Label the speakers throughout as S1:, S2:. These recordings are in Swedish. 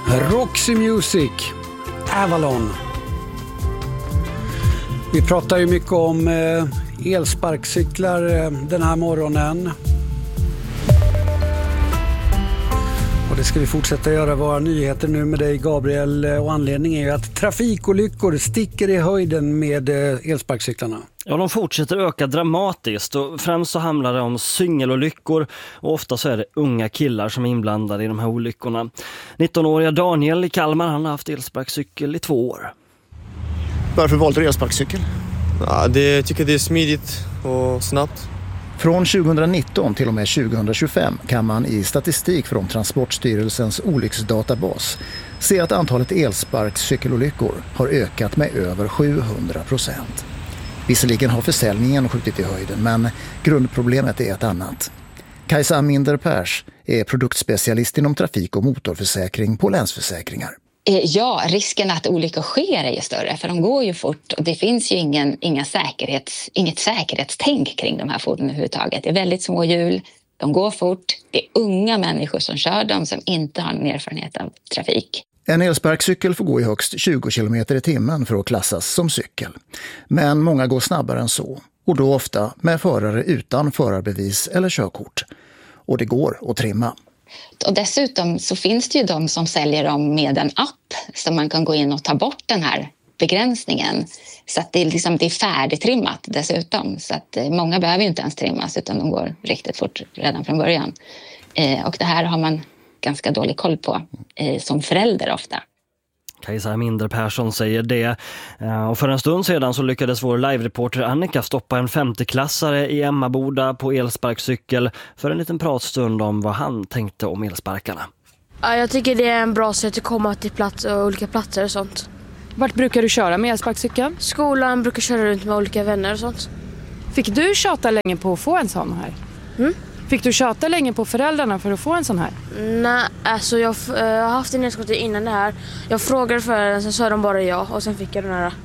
S1: Roxy Music, Avalon. Vi pratar ju mycket om elsparkcyklar den här morgonen. Och det ska vi fortsätta göra, våra nyheter nu med dig Gabriel. Och anledningen är ju att trafikolyckor sticker i höjden med elsparkcyklarna.
S2: Ja, de fortsätter öka dramatiskt och främst så handlar det om syngelolyckor och ofta så är det unga killar som är inblandade i de här olyckorna. 19-åriga Daniel i Kalmar, han har haft elsparkcykel i 2 år.
S3: Varför valde du elsparkcykel?
S4: Ja, jag tycker det är smidigt och snabbt.
S3: Från 2019 till och med 2025 kan man i statistik från Transportstyrelsens olycksdatabas se att antalet elsparkcykelolyckor har ökat med över 700%. Visserligen har försäljningen skjutit i höjden, men grundproblemet är ett annat. Kajsa Minder-Pers är produktspecialist inom trafik- och motorförsäkring på Länsförsäkringar.
S5: Ja, risken att olyckor sker är ju större för de går ju fort och det finns ju inget säkerhetstänk kring de här fordonen överhuvudtaget. Det är väldigt små hjul, de går fort, det är unga människor som kör dem som inte har någon erfarenhet av trafik.
S3: En elsparkcykel får gå i högst 20 km i timmen för att klassas som cykel. Men många går snabbare än så och då ofta med förare utan förarbevis eller körkort. Och det går att trimma.
S5: Och dessutom så finns det ju de som säljer dem med en app så man kan gå in och ta bort den här begränsningen. Så att det är färdigtrimmat dessutom. Så att många behöver ju inte ens trimmas utan de går riktigt fort redan från början. Och det här har man ganska dålig koll på som förälder ofta.
S2: Kajsa Minder-Persson säger det. Och för en stund sedan så lyckades vår live-reporter Annika stoppa en 50-klassare i Emmaboda på elsparkcykel för en liten pratstund om vad han tänkte om elsparkarna.
S6: Ja, jag tycker det är en bra sätt att komma till olika platser och sånt.
S7: Vart brukar du köra med elsparkcykeln?
S6: Skolan brukar köra runt med olika vänner och sånt.
S7: Fick du tjata länge på att få en sån här? Fick du tjata länge på föräldrarna för att få en sån här?
S6: Nej, alltså jag har haft en elskoter innan det här. Jag frågade föräldrarna, sen sa de bara ja och sen fick jag den här.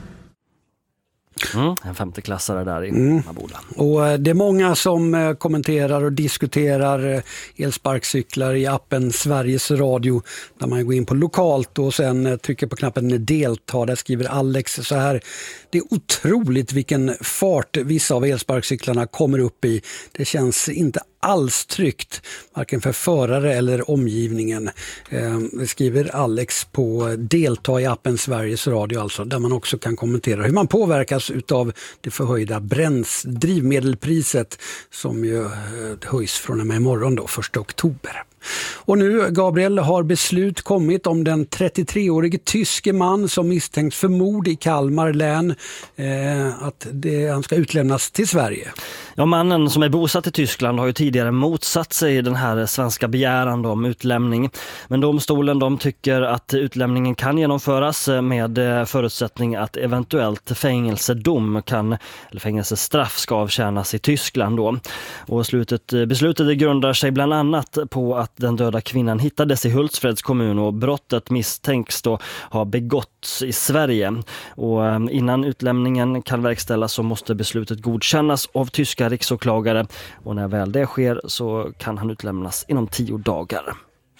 S2: En 50-klassare där i Emmaboda.
S1: Och det är många som kommenterar och diskuterar elsparkcyklar i appen Sveriges Radio där man går in på lokalt och sen trycker på knappen delta. Där skriver Alex så här: det är otroligt vilken fart vissa av elsparkcyklarna kommer upp i. Det känns inte alls tryggt, varken för förare eller omgivningen. Det skriver Alex på delta i appen Sveriges Radio, alltså, där man också kan kommentera hur man påverkas utav det förhöjda drivmedelpriset som ju höjs från och med imorgon då, 1 oktober. Och nu, Gabriel, har beslut kommit om den 33-årige tyske man som misstänks för mord i Kalmar län, att han ska utlämnas till Sverige.
S2: Ja, mannen som är bosatt i Tyskland har ju tidigare motsatt sig den här svenska begäran om utlämning. Men domstolen de tycker att utlämningen kan genomföras med förutsättning att eventuellt fängelsestraff ska avtjänas i Tyskland då. Och beslutet grundar sig bland annat på att den döda kvinnan hittades i Hultsfreds kommun och brottet misstänks då ha begåtts i Sverige. Och innan utlämningen kan verkställas så måste beslutet godkännas av tyska riksåklagare och när väl det sker så kan han utlämnas inom 10 dagar.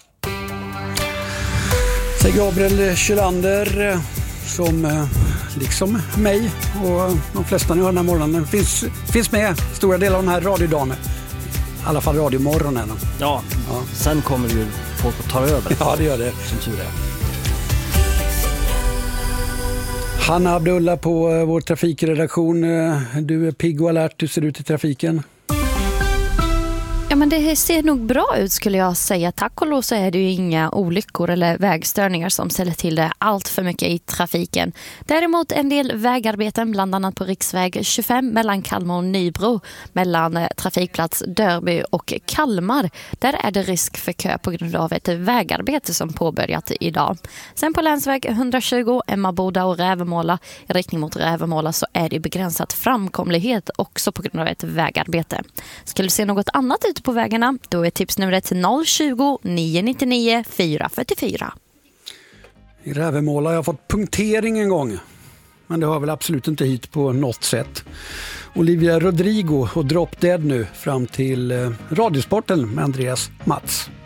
S1: Säger Gabriel Kjellander som liksom mig och de flesta nu den här morgonen finns med stora delar av den här radiodagen. I alla fall radiomorgonen.
S2: Ja, sen kommer ju folk att ta över.
S1: Ja, det gör det.
S2: Som tur är.
S1: Hanna Abdullah på vår trafikredaktion. Du är pigg och alert. Hur ser du ut i trafiken?
S8: Ja, men det ser nog bra ut skulle jag säga. Tack och lov så är det ju inga olyckor eller vägstörningar som ställer till det allt för mycket i trafiken. Däremot en del vägarbeten, bland annat på riksväg 25 mellan Kalmar och Nybro, mellan trafikplats Dörby och Kalmar. Där är det risk för kö på grund av ett vägarbete som påbörjat idag. Sen på länsväg 120 Emmaboda och Rävemåla i riktning mot Rävemåla så är det begränsat framkomlighet också på grund av ett vägarbete. Skulle du se något annat ut på vägarna, då är tipsnumret 020 999 444.
S1: I Rävemåla har jag fått punktering en gång. Men det har väl absolut inte hit på något sätt. Olivia Rodrigo och Drop Dead nu fram till Radiosporten med Andreas Mats.